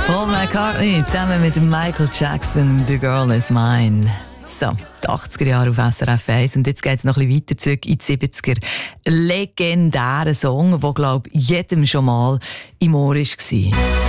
Paul McCartney zusammen mit Michael Jackson, «The Girl Is Mine». So, die 80er Jahre auf SRF 1 und jetzt geht es noch ein bisschen weiter zurück in die 70er. Legendärer Song, der, glaube ich, jedem schon mal im Ohr war.